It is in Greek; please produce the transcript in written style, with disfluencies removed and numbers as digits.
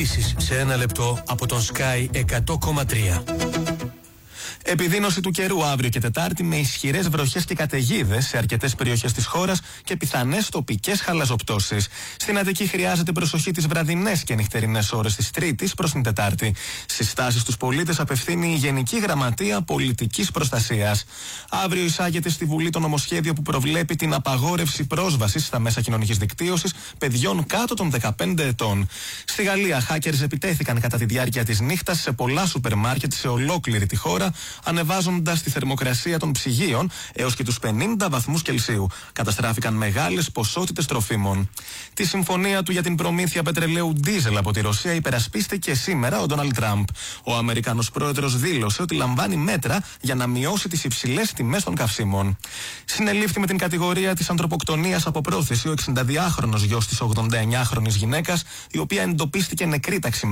Ειδήσεις σε ένα λεπτό από τον Sky 100,3. Επιδείνωση του καιρού αύριο και Τετάρτη με ισχυρές βροχές και καταιγίδες σε αρκετές περιοχές της χώρας και πιθανές τοπικές χαλαζοπτώσεις. Στην Αττική χρειάζεται προσοχή τις βραδινές και νυχτερινές ώρες της Τρίτης προς την Τετάρτη. Συστάσεις στους πολίτες απευθύνει η Γενική Γραμματεία Πολιτικής Προστασίας. Αύριο εισάγεται στη Βουλή το νομοσχέδιο που προβλέπει την απαγόρευση πρόσβασης στα μέσα κοινωνικής δικτύωσης παιδιών κάτω των 15 ετών. Στη Γαλλία, hackers επιτέθηκαν κατά τη διάρκεια της νύχτας σε πολλά σούπερ μάρκετ σε ολόκληρη τη χώρα, ανεβάζοντας τη θερμοκρασία των ψυγείων έως και τους 50 βαθμούς Κελσίου. Καταστράφηκαν μεγάλες ποσότητες τροφίμων. Τη συμφωνία του για την προμήθεια πετρελαίου ντίζελ από τη Ρωσία υπερασπίστηκε σήμερα ο Ντόναλντ Τραμπ. Ο Αμερικανός πρόεδρος δήλωσε ότι λαμβάνει μέτρα για να μειώσει τις υψηλές τιμές των καυσίμων. Συνελήφθη με την κατηγορία της ανθρωποκτονίας από πρόθεση ο 62χρονος γιος της 89χρονης γυναίκας, η οποία εντοπίστηκε νεκρή